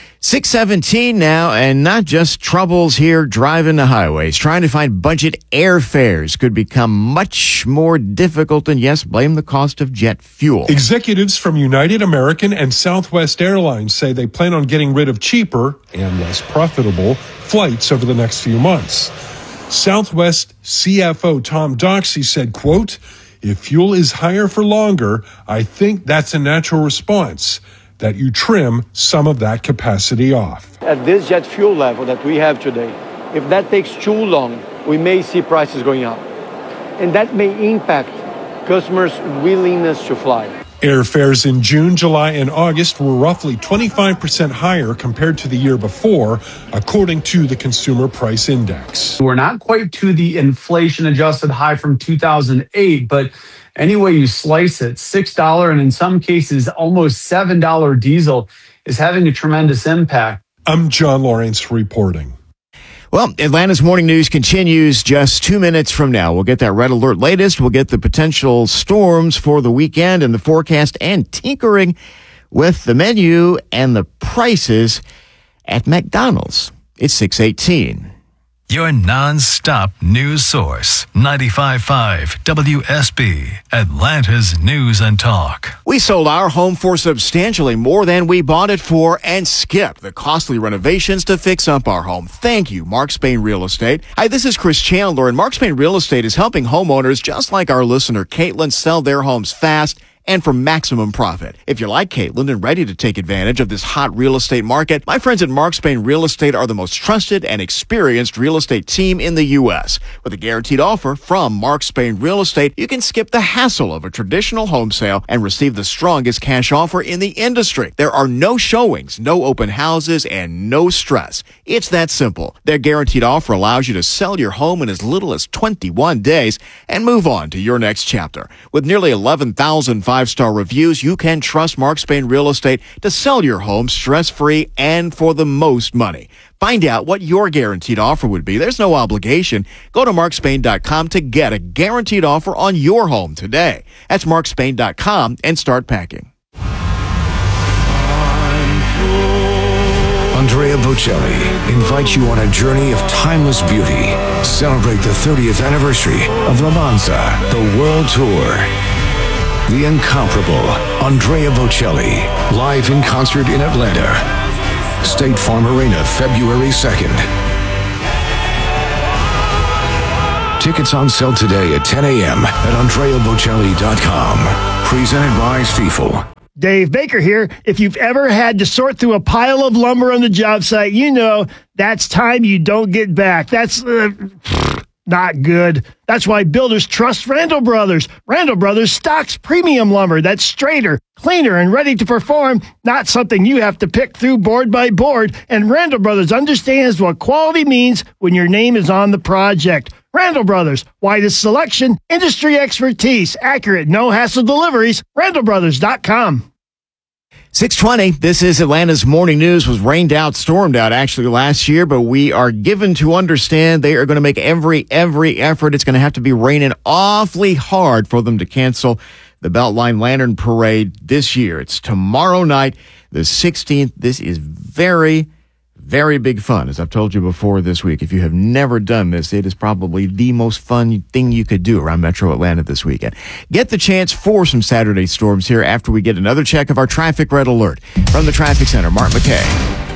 6:17 now, and not just troubles here driving the highways. Trying to find budget airfares could become much more difficult, and yes, blame the cost of jet fuel. Executives from United, American, and Southwest Airlines say they plan on getting rid of cheaper and less profitable flights over the next few months. Southwest CFO Tom Doxey said, quote, "If fuel is higher for longer, I think that's a natural response, that you trim some of that capacity off." At this jet fuel level that we have today, if that takes too long, we may see prices going up. And that may impact customers' willingness to fly. Airfares in June, July, and August were roughly 25% higher compared to the year before, according to the Consumer Price Index. We're not quite to the inflation-adjusted high from 2008, but any way you slice it, $6 and in some cases almost $7 diesel is having a tremendous impact. I'm John Lawrence reporting. Well, Atlanta's morning news continues just 2 minutes from now. We'll get that red alert latest. We'll get the potential storms for the weekend and the forecast, and tinkering with the menu and the prices at McDonald's. It's 6:18. Your non-stop news source. 95.5 WSB, Atlanta's News and Talk. We sold our home for substantially more than we bought it for and skipped the costly renovations to fix up our home. Thank you, Mark Spain Real Estate. Hi, this is Chris Chandler, and Mark Spain Real Estate is helping homeowners just like our listener Caitlin sell their homes fast and for maximum profit. If you're like Caitlin and ready to take advantage of this hot real estate market, my friends at Mark Spain Real Estate are the most trusted and experienced real estate team in the U.S. With a guaranteed offer from Mark Spain Real Estate, you can skip the hassle of a traditional home sale and receive the strongest cash offer in the industry. There are no showings, no open houses, and no stress. It's that simple. Their guaranteed offer allows you to sell your home in as little as 21 days and move on to your next chapter. With nearly 11,000 5-star reviews, you can trust Mark Spain Real Estate to sell your home stress-free and for the most money. Find out what your guaranteed offer would be. There's no obligation. Go to markspain.com to get a guaranteed offer on your home today. That's markspain.com and start packing. Andrea Bocelli invites you on a journey of timeless beauty. Celebrate the 30th anniversary of Romanza, the World Tour. The incomparable Andrea Bocelli, live in concert in Atlanta. State Farm Arena, February 2nd. Tickets on sale today at 10 a.m. at AndreaBocelli.com. Presented by Stiefel. Dave Baker here. If you've ever had to sort through a pile of lumber on the job site, you know that's time you don't get back. That's not good. That's why builders trust Randall Brothers. Randall Brothers stocks premium lumber that's straighter, cleaner, and ready to perform, not something you have to pick through board by board. And Randall Brothers understands what quality means when your name is on the project. Randall Brothers, widest selection, industry expertise, accurate, no-hassle deliveries, randallbrothers.com. 620, this is Atlanta's Morning News. Was rained out, stormed out actually last year, but we are given to understand they are going to make every effort. It's going to have to be raining awfully hard for them to cancel the Beltline Lantern Parade this year. It's tomorrow night, the 16th. This is very big fun, as I've told you before this week. If you have never done this, it is probably the most fun thing you could do around Metro Atlanta this weekend. Get the chance for some Saturday storms here after we get another check of our traffic red alert. From the Traffic Center, Mark McKay.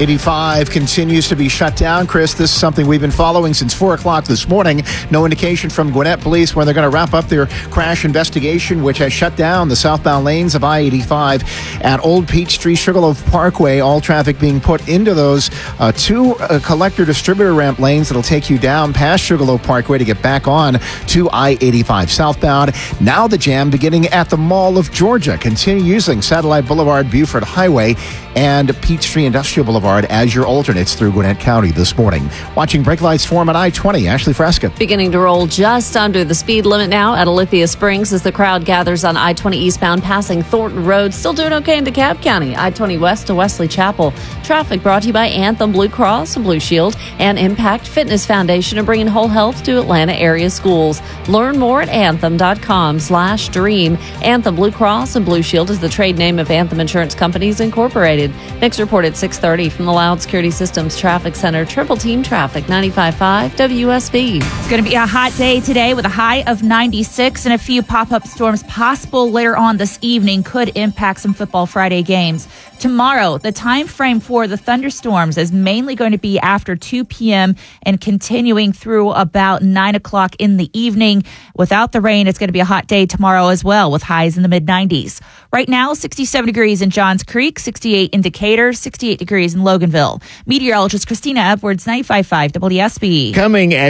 85 continues to be shut down. Chris, this is something we've been following since 4 o'clock this morning. No indication from Gwinnett Police when they're going to wrap up their crash investigation, which has shut down the southbound lanes of I-85 at Old Peachtree, Sugarloaf Parkway. All traffic being put into those two collector distributor ramp lanes that'll take you down past Sugarloaf Parkway to get back on to I-85 southbound. Now the jam beginning at the Mall of Georgia. Continue using Satellite Boulevard, Buford Highway, and Peachtree Industrial Boulevard as your alternates through Gwinnett County this morning. Watching brake lights form at I-20. Ashley Fresca. Beginning to roll just under the speed limit now at Alithia Springs as the crowd gathers on I-20 eastbound passing Thornton Road. Still doing okay in DeKalb County. I-20 west to Wesley Chapel. Traffic brought to you by Anthem Blue Cross and Blue Shield and Impact Fitness Foundation, and bringing whole health to Atlanta area schools. Learn more at anthem.com/dream. Anthem Blue Cross and Blue Shield is the trade name of Anthem Insurance Companies Incorporated. Next report at 6:30 from the Loud Security Systems Traffic Center. Triple Team Traffic, 95.5 WSB. It's going to be a hot day today with a high of 96 and a few pop-up storms possible later on this evening could impact some Football Friday games. Tomorrow, the time frame for the thunderstorms is mainly going to be after 2 p.m. and continuing through about 9 o'clock in the evening. Without the rain, it's going to be a hot day tomorrow as well, with highs in the mid-90s. Right now, 67 degrees in Johns Creek, 68 in Decatur, 68 degrees in Loganville. Meteorologist Christina Edwards, 95.5 WSB. Coming at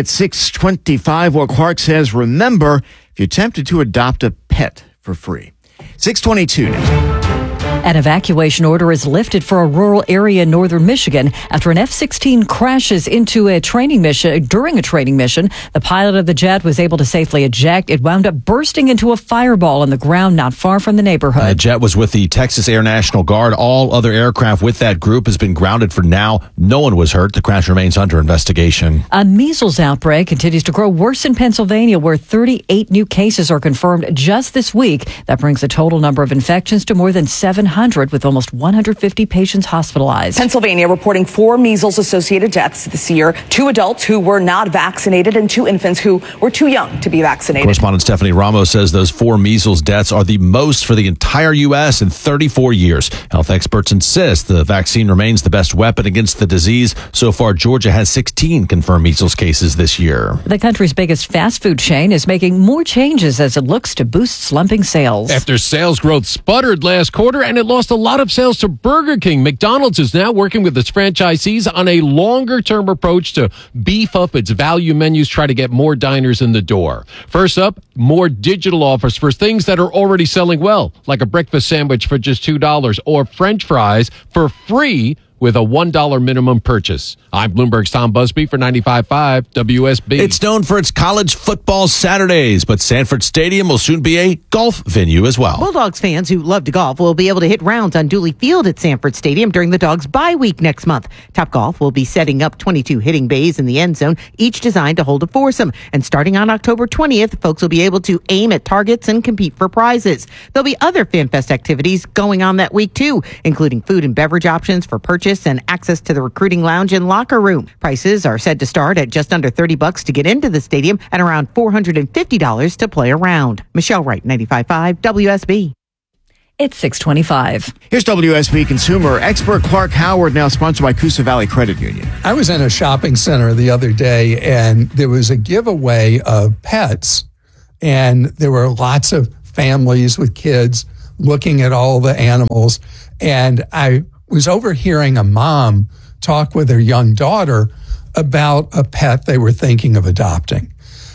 6:25, what Clark says, remember, if you're tempted to adopt a pet for free. 6:22 now. An evacuation order is lifted for a rural area in northern Michigan after an F-16 crashes into a training mission. During a training mission, the pilot of the jet was able to safely eject. It wound up bursting into a fireball on the ground not far from the neighborhood. The jet was with the Texas Air National Guard. All other aircraft with that group has been grounded for now. No one was hurt. The crash remains under investigation. A measles outbreak continues to grow worse in Pennsylvania, where 38 new cases are confirmed just this week. That brings the total number of infections to more than 700. 100 with almost 150 patients hospitalized. Pennsylvania reporting 4 measles-associated deaths this year, 2 adults who were not vaccinated and 2 infants who were too young to be vaccinated. Correspondent Stephanie Ramos says those 4 measles deaths are the most for the entire U.S. in 34 years. Health experts insist the vaccine remains the best weapon against the disease. So far, Georgia has 16 confirmed measles cases this year. The country's biggest fast food chain is making more changes as it looks to boost slumping sales. After sales growth sputtered last quarter and it lost a lot of sales to Burger King, McDonald's is now working with its franchisees on a longer-term approach to beef up its value menus, try to get more diners in the door. First up, more digital offers for things that are already selling well, like a breakfast sandwich for just $2 or French fries for free with a $1 minimum purchase. I'm Bloomberg's Tom Busby for 95.5 WSB. It's known for its college football Saturdays, but Sanford Stadium will soon be a golf venue as well. Bulldogs fans who love to golf will be able to hit rounds on Dooley Field at Sanford Stadium during the Dogs' bye week next month. Topgolf will be setting up 22 hitting bays in the end zone, each designed to hold a foursome. And starting on October 20th, folks will be able to aim at targets and compete for prizes. There'll be other FanFest activities going on that week, too, including food and beverage options for purchase and access to the recruiting lounge and locker room. Prices are said to start at just under $30 to get into the stadium and around $450 to play around. Michelle Wright, 95.5 WSB. It's 6:25. Here's WSB consumer expert Clark Howard, now sponsored by Coosa Valley Credit Union. I was in a shopping center the other day, and there was a giveaway of pets, and there were lots of families with kids looking at all the animals, and I was overhearing a mom talk with her young daughter about a pet they were thinking of adopting.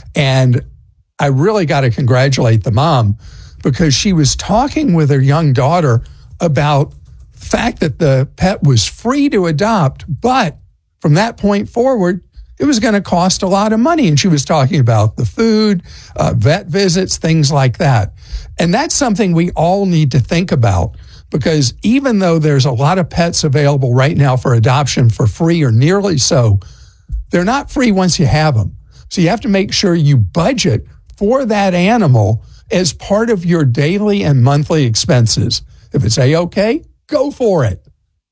And I really got to congratulate the mom because she was talking with her young daughter about the fact that the pet was free to adopt, but from that point forward, it was going to cost a lot of money. And she was talking about the food, vet visits, things like that. And that's something we all need to think about. Because even though there's a lot of pets available right now for adoption for free or nearly so, they're not free once you have them. So you have to make sure you budget for that animal as part of your daily and monthly expenses. If it's A-okay, go for it.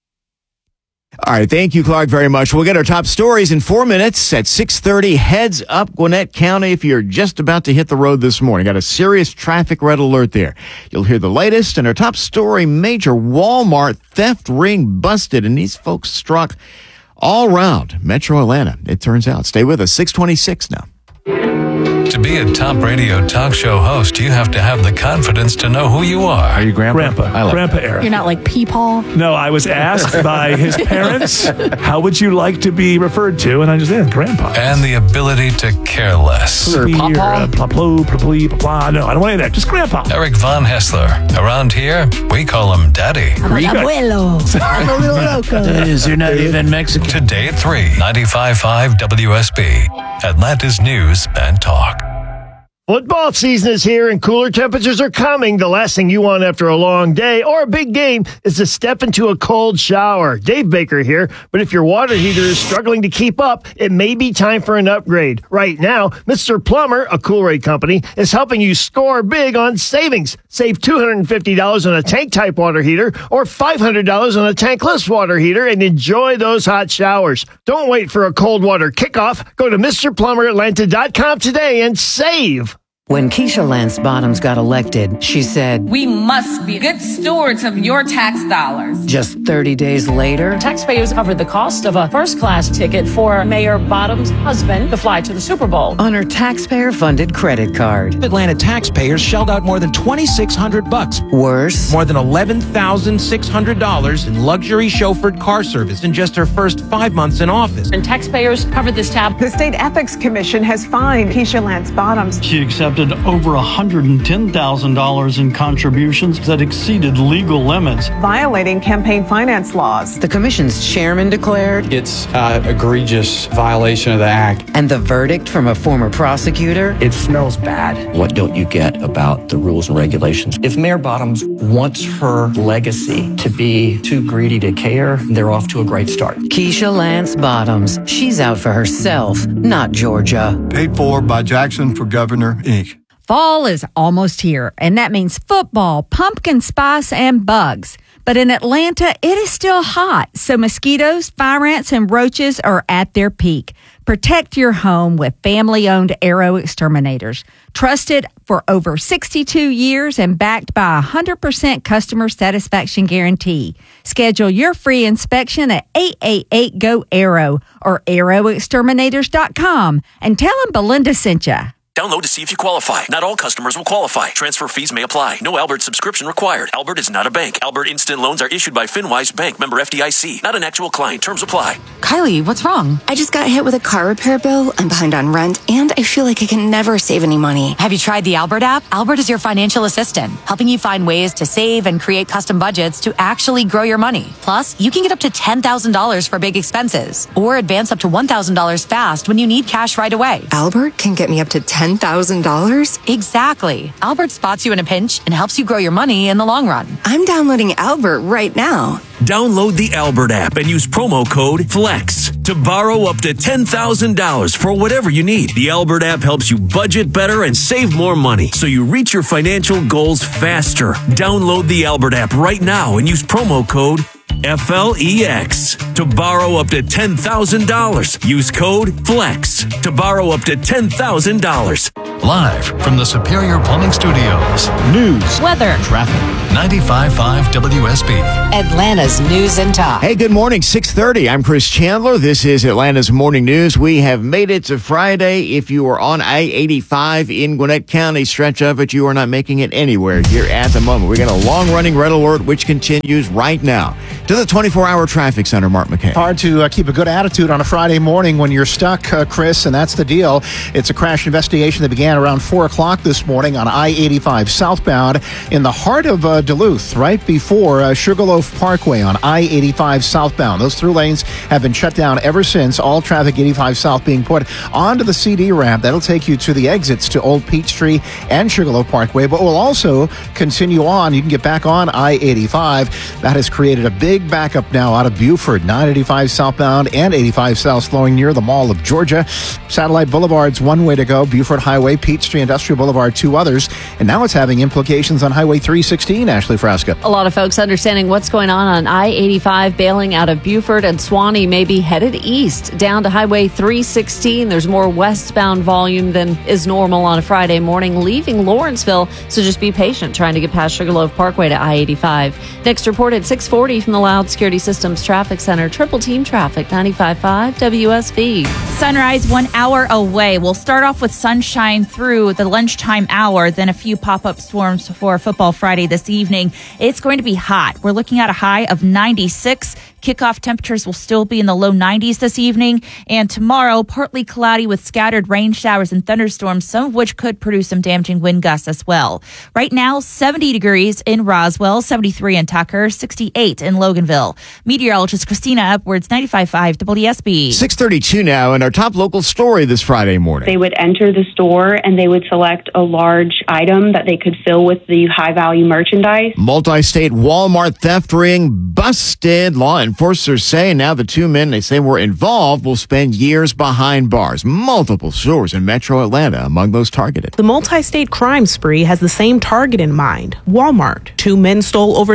All right, thank you, Clark, very much. We'll get our top stories in 4 minutes at 6:30. Heads up, Gwinnett County, if you're just about to hit the road this morning. Got a serious traffic red alert there. You'll hear the latest. And our top story, major Walmart theft ring busted. And these folks struck all around Metro Atlanta, it turns out. Stay with us, 6:26 now. To be a top radio talk show host, you have to have the confidence to know who you are. Are you Grandpa? I like Grandpa Eric. You're not like Peepaw? No, I was asked by his parents, how would you like to be referred to? And I just said, Grandpa. And the ability to care less. No, I don't want any of that. Just Grandpa. Eric Von Hessler. Around here, we call him Daddy. Abuelo. I'm a little loco. You're not even Mexican. Today at 3, 95.5 WSB. Atlanta's News and Talk. Football season is here and cooler temperatures are coming. The last thing you want after a long day or a big game is to step into a cold shower. Dave Baker here, but if your water heater is struggling to keep up, it may be time for an upgrade. Right now, Mr. Plumber, a Coolrate company, is helping you score big on savings. Save $250 on a tank-type water heater or $500 on a tankless water heater and enjoy those hot showers. Don't wait for a cold water kickoff. Go to MrPlumberAtlanta.com today and save. When Keisha Lance Bottoms got elected, she said, "We must be good stewards of your tax dollars." Just 30 days later, taxpayers covered the cost of a first-class ticket for Mayor Bottoms' husband to fly to the Super Bowl on her taxpayer-funded credit card. Atlanta taxpayers shelled out more than $2,600. Worse, more than $11,600 in luxury chauffeured car service in just her first 5 months in office. And taxpayers covered this tab. The State Ethics Commission has fined Keisha Lance Bottoms. She accepted over $110,000 in contributions that exceeded legal limits, violating campaign finance laws. The commission's chairman declared it's an egregious violation of the act. And the verdict from a former prosecutor? It smells bad. What don't you get about the rules and regulations? If Mayor Bottoms wants her legacy to be too greedy to care, they're off to a great start. Keisha Lance Bottoms. She's out for herself, not Georgia. Paid for by Jackson for Governor, Inc. Fall is almost here, and that means football, pumpkin spice, and bugs. But in Atlanta, it is still hot, so mosquitoes, fire ants, and roaches are at their peak. Protect your home with family-owned Arrow Exterminators. Trusted for over 62 years and backed by a 100% customer satisfaction guarantee. Schedule your free inspection at 888-GO-ARROW or arrowexterminators.com and tell them Belinda sent you. Download to see if you qualify. Not all customers will qualify. Transfer fees may apply. No Albert subscription required. Albert is not a bank. Albert Instant Loans are issued by FinWise Bank, member FDIC. Not an actual client. Terms apply. Kylie, what's wrong? I just got hit with a car repair bill. I'm behind on rent, and I feel like I can never save any money. Have you tried the Albert app? Albert is your financial assistant, helping you find ways to save and create custom budgets to actually grow your money. Plus, you can get up to $10,000 for big expenses or advance up to $1,000 fast when you need cash right away. Albert can get me up to $10,000? Exactly. Albert spots you in a pinch and helps you grow your money in the long run. I'm downloading Albert right now. Download the Albert app and use promo code FLEX to borrow up to $10,000 for whatever you need. The Albert app helps you budget better and save more money so you reach your financial goals faster. Download the Albert app right now and use promo code FLEX to borrow up to $10,000. Use code FLEX to borrow up to $10,000. Live from the Superior Plumbing Studios. News, weather, traffic. 95.5 WSB. Atlanta's News and Talk. Hey, good morning. 6:30. I'm Chris Chandler. This is Atlanta's Morning News. We have made it to Friday. If you are on I-85 in Gwinnett County, stretch of it, you are not making it anywhere here at the moment. We got a long-running red alert, which continues right now. To the 24-hour traffic center, Mark McKay. Hard to keep a good attitude on a Friday morning when you're stuck, Chris, and that's the deal. It's a crash investigation that began around 4 o'clock this morning on I-85 southbound in the heart of Duluth, right before Sugarloaf Parkway on I-85 southbound. Those through lanes have been shut down ever since. All traffic 85 south being put onto the CD ramp. That'll take you to the exits to Old Peachtree and Sugarloaf Parkway, but will also continue on. You can get back on I-85. That has created a big backup now out of Buford, 985 southbound and 85 south flowing near the Mall of Georgia. Satellite Boulevard's one way to go. Buford Highway, Peachtree Industrial Boulevard, two others. And now it's having implications on Highway 316, Ashley Frasca. A lot of folks understanding what's going on I-85, bailing out of Buford and Swanee, may be headed east down to Highway 316. There's more westbound volume than is normal on a Friday morning, leaving Lawrenceville. So just be patient trying to get past Sugarloaf Parkway to I-85. Next report at 6:40 from the Loud Security Systems Traffic Center. Triple Team Traffic, 95.5 WSB. Sunrise 1 hour away. We'll start off with sunshine through the lunchtime hour, then a few pop-up storms for Football Friday this evening. It's going to be hot. We're looking at a high of 96. Kickoff temperatures will still be in the low 90s this evening. And tomorrow, partly cloudy with scattered rain showers and thunderstorms, some of which could produce some damaging wind gusts as well. Right now, 70 degrees in Roswell, 73 in Tucker, 68 in Loganville. Meteorologist Christina Edwards, 95.5 WSB. 6:32 now, and our top local story this Friday morning. They would enter the store and they would select a large item that they could fill with the high-value merchandise. Multi-state Walmart theft ring busted. Law enforcers say now the two men they say were involved will spend years behind bars. Multiple stores in metro Atlanta among those targeted. The multi-state crime spree has the same target in mind, Walmart. Two men stole over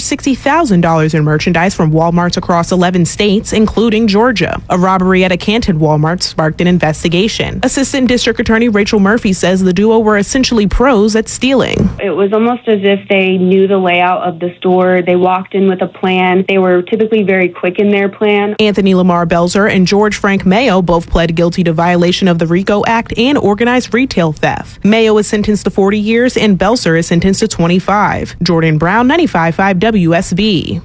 $360,000 in merchandise from Walmarts across 11 states, including Georgia. A robbery at a Canton Walmart sparked an investigation. Assistant District Attorney Rachel Murphy says the duo were essentially pros at stealing. It was almost as if they knew the layout of the store. They walked in with a plan. They were typically very quick in their plan. Anthony Lamar Belzer and George Frank Mayo both pled guilty to violation of the RICO Act and organized retail theft. Mayo is sentenced to 40 years and Belzer is sentenced to 25. Jordan Brown, 95.5 WSB.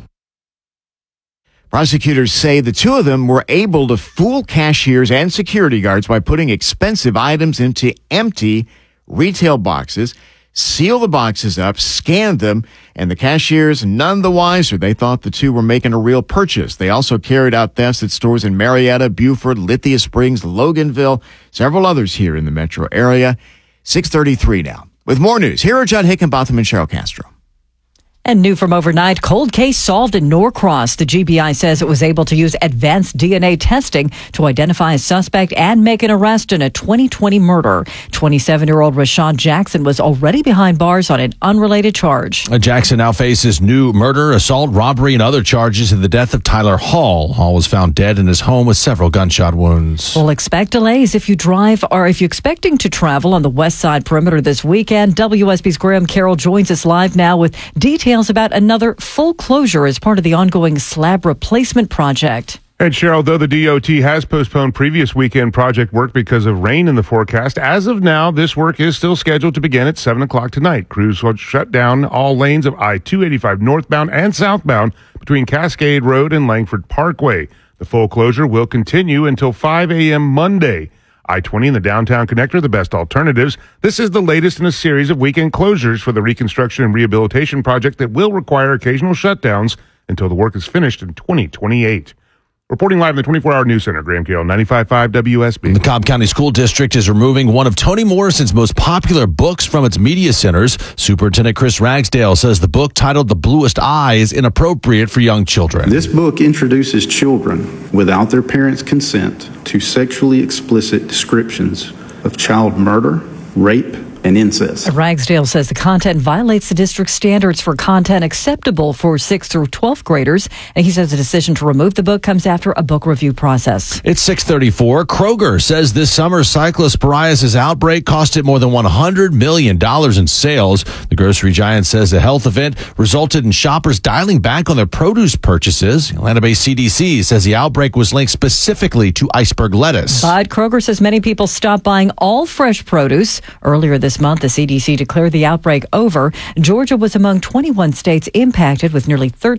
Prosecutors say the two of them were able to fool cashiers and security guards by putting expensive items into empty retail boxes, seal the boxes up, scan them, and the cashiers none the wiser. They thought the two were making a real purchase. They also carried out thefts at stores in Marietta, Buford, Lithia Springs, Loganville, several others here in the metro area. 6:33 now. With more news, here are Judd Hickenbotham and Cheryl Castro. And new from overnight, cold case solved in Norcross. The GBI says it was able to use advanced DNA testing to identify a suspect and make an arrest in a 2020 murder. 27-year-old Rashad Jackson was already behind bars on an unrelated charge. Jackson now faces new murder, assault, robbery, and other charges in the death of Tyler Hall. Hall was found dead in his home with several gunshot wounds. We'll expect delays if you drive or if you're expecting to travel on the west side perimeter this weekend. WSB's Graham Carroll joins us live now with details about another full closure as part of the ongoing slab replacement project. And Cheryl, though the DOT has postponed previous weekend project work because of rain in the forecast, as of now, this work is still scheduled to begin at 7 o'clock tonight. Crews will shut down all lanes of I-285 northbound and southbound between Cascade Road and Langford Parkway. The full closure will continue until 5 a.m. Monday. I-20 and the downtown connector, the best alternatives. This is the latest in a series of weekend closures for the reconstruction and rehabilitation project that will require occasional shutdowns until the work is finished in 2028. Reporting live in the 24-hour news center, Graham Carroll, 95.5 WSB. The Cobb County School District is removing one of Toni Morrison's most popular books from its media centers. Superintendent Chris Ragsdale says the book titled The Bluest Eye is inappropriate for young children. This book introduces children without their parents' consent to sexually explicit descriptions of child murder, rape, and incest. Ragsdale says the content violates the district's standards for content acceptable for 6th through 12th graders. And he says the decision to remove the book comes after a book review process. It's 6:34. Kroger says this summer's cyclosporiasis outbreak cost it more than $100 million in sales. The grocery giant says the health event resulted in shoppers dialing back on their produce purchases. Atlanta-based CDC says the outbreak was linked specifically to iceberg lettuce. But Kroger says many people stopped buying all fresh produce. Earlier this month, the CDC declared the outbreak over. Georgia was among 21 states impacted with nearly